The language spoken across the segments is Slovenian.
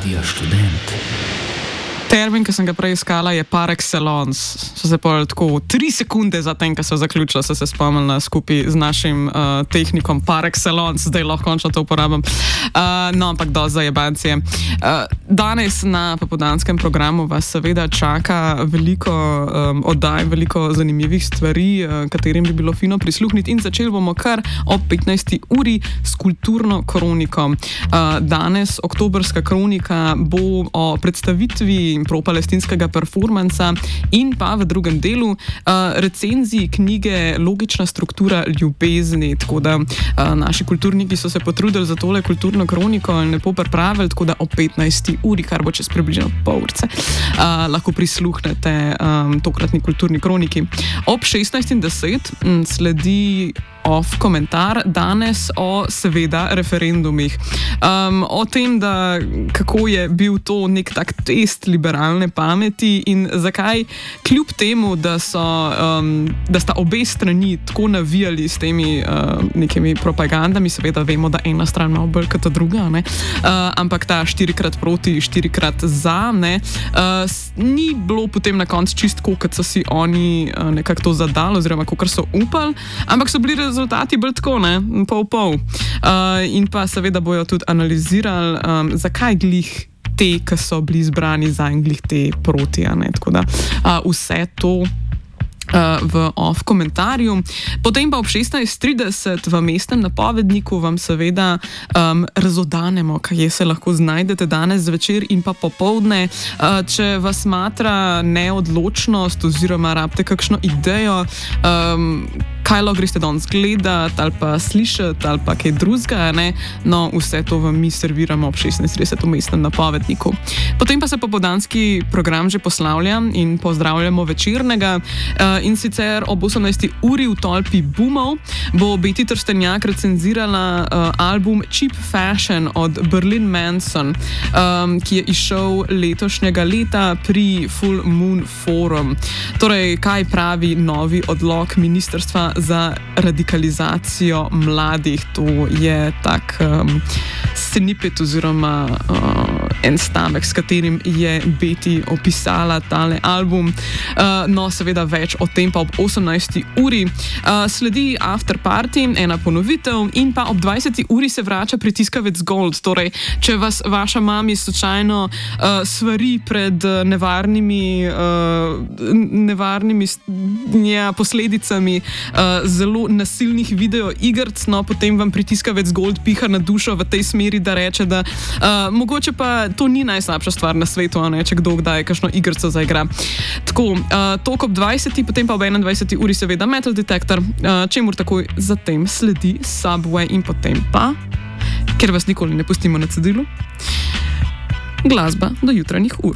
Radio študent. Termin, ki sem ga prej iskala, je par excellence. So se pa tako 3 sekunde zatem, ko so zaključila, so se spomnila skupaj z našim tehnikom par excellence, zdaj lahko končno to uporabim. No, ampak do zajebancije. Danes na popoldanskem programu vas seveda čaka veliko oddaj, veliko zanimivih stvari, katerim bi bilo fino prisluhniti, in začeli bomo kar ob 15. uri s kulturno kroniko. Danes oktobrska kronika bo o predstavitvi pro-palestinskega performansa in pa v drugem delu recenziji knjige Logična struktura ljubezni. Tako da naši kulturniki so se potrudili za tole kulturno kroniko in lepo pripravili, tako da ob 15. uri, kar bo čez približno pol urce, lahko prisluhnete tokratni kulturni kroniki. Ob 16:10 sledi off komentar, danes o seveda referendumih. O tem, da kako je bil to nek tak test liberalne pameti in zakaj kljub temu, da sta obe strani tako navijali s temi nekimi propagandami, seveda vemo, da ena stran malo bolj kot druga, ne? Ampak ta 4x proti, 4x za, ne? Ni bilo potem na koncu čistko, kot so si oni nekako to zadali, oziroma kakor so upali, ampak so bili rezultati bolj tako, ne, pol. In pa seveda bojo tudi analizirali, zakaj glih te, ki so bili izbrani za in glih te proti, ne, tako da vse to v off komentarju. Potem pa ob 16:30 v mestnem napovedniku vam seveda razodanemo, kaj se lahko znajdete danes zvečer in pa popoldne. Če vas matra neodločnost oziroma rabite kakšno idejo, kaj lahko greste danes gledati ali pa slišati ali pa kaj drugega, ne? No, vse to vam mi serviramo ob 16:30 v mestnem napovedniku. Potem pa se popoldanski program že poslavlja in pozdravljamo večernega. In sicer ob 18. uri v tolpi Boomov bo Beti Trstenjak recenzirala album Cheap Fashion od Berlin Manson, ki je izšel letošnjega leta pri Full Moon Forum. Torej, kaj pravi novi odlok Ministrstva za radikalizacijo mladih? To je tak snippet oziroma en stavek, s katerim je Beti opisala tale album. No, seveda več o tem pa ob 18. uri. Sledi after party, ena ponovitev, in pa ob 20. uri se vrača Pritiskavec Gold. Torej, če vas vaša mami slučajno svari pred nevarnimi posledicami zelo nasilnih videoigrc, no, potem vam Pritiskavec Gold piha na dušo v tej smeri, da reče, da mogoče pa to ni najslabša stvar na svetu, ne, če kdo kdaj kakšno igrco zaigra. Tako, toliko ob 20. potem pa ob 21. uri seveda Metal Detector, čemur takoj zatem sledi Subway in potem pa, ker vas nikoli ne pustimo na cedilu, glasba do jutranjih ur.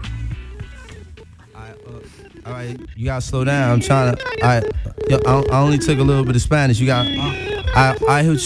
All right, you gotta slow down. I'm trying to. I only took a little bit of Spanish. You got. I